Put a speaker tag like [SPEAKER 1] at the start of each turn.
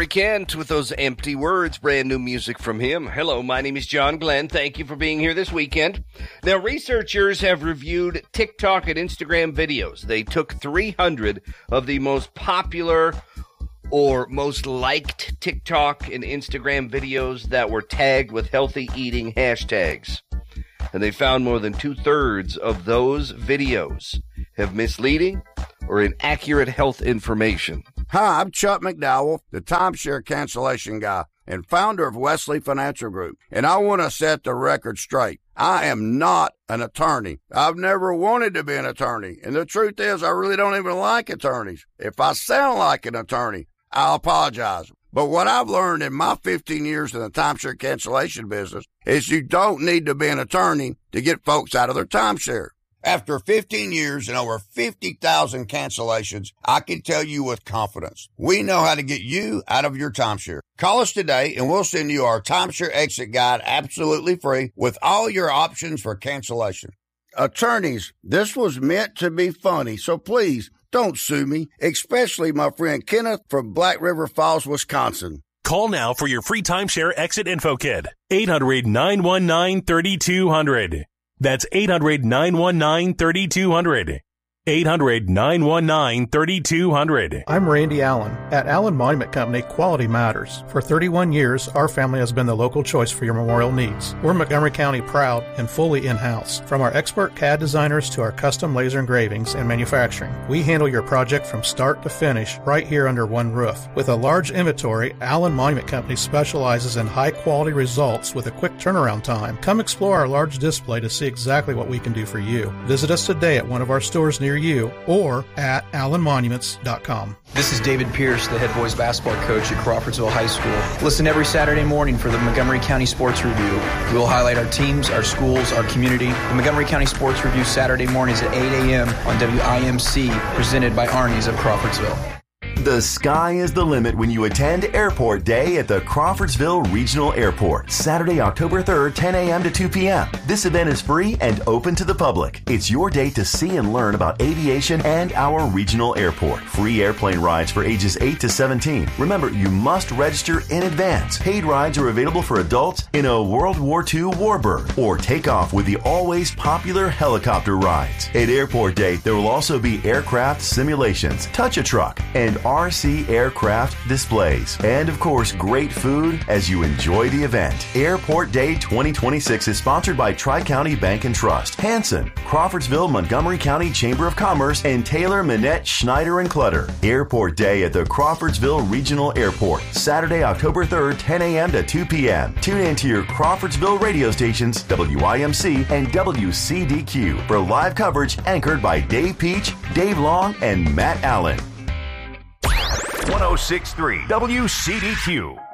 [SPEAKER 1] Corey Kent with those empty words, brand new music from him. Hello, my name is John Glenn. Thank you for being here this weekend. Now, researchers have reviewed TikTok and Instagram videos. They took 300 of the most popular or most liked TikTok and Instagram videos that were tagged with healthy eating hashtags. And they found more than 2/3 of those videos have misleading or inaccurate health information.
[SPEAKER 2] Hi, I'm Chuck McDowell, the timeshare cancellation guy and founder of Wesley Financial Group. And I want to set the record straight. I am not an attorney. I've never wanted to be an attorney. And the truth is, I really don't even like attorneys. If I sound like an attorney, I'll apologize. But what I've learned in my 15 years in the timeshare cancellation business is you don't need to be an attorney to get folks out of their timeshare. After 15 years and over 50,000 cancellations, I can tell you with confidence, we know how to get you out of your timeshare. Call us today and we'll send you our timeshare exit guide absolutely free with all your options for cancellation. Attorneys, this was meant to be funny, so please don't sue me, especially my friend Kenneth from Black River Falls, Wisconsin.
[SPEAKER 3] Call now for your free timeshare exit info kit. 800-919-3200. That's 800-919-3200. 800-919-3200.
[SPEAKER 4] I'm Randy Allen. At Allen Monument Company, quality matters. For 31 years, our family has been the local choice for your memorial needs. We're Montgomery County proud and fully in-house. From our expert CAD designers to our custom laser engravings and manufacturing, we handle your project from start to finish right here under one roof. With a large inventory, Allen Monument Company specializes in high-quality results with a quick turnaround time. Come explore our large display to see exactly what we can do for you. Visit us today at one of our stores near you or at allenmonuments.com.
[SPEAKER 5] This is David Pierce, the head boys basketball coach at Crawfordsville High School. Listen every Saturday morning for the Montgomery County Sports Review. We will highlight our teams, our schools, our community. The Montgomery County Sports Review Saturday mornings at 8 a.m. on WIMC, presented by Arnie's of Crawfordsville.
[SPEAKER 6] The sky is the limit when you attend Airport Day at the Crawfordsville Regional Airport, Saturday, October 3rd, 10 a.m. to 2 p.m. This event is free and open to the public. It's your day to see and learn about aviation and our regional airport. Free airplane rides for ages 8 to 17. Remember, you must register in advance. Paid rides are available for adults in a World War II Warbird or take off with the always popular helicopter rides. At Airport Day, there will also be aircraft simulations, touch-a-truck, and RC aircraft displays. And of course, great food as you enjoy the event. Airport Day 2026 is sponsored by Tri-County Bank and Trust, Hanson, Crawfordsville, Montgomery County Chamber of Commerce, and Taylor, Minette, Schneider, and Clutter. Airport Day at the Crawfordsville Regional Airport, Saturday, October 3rd, 10 a.m. to 2 p.m. Tune in to your Crawfordsville radio stations, WIMC and WCDQ, for live coverage anchored by Dave Peach, Dave Long, and Matt Allen.
[SPEAKER 7] 106.3 WCDQ.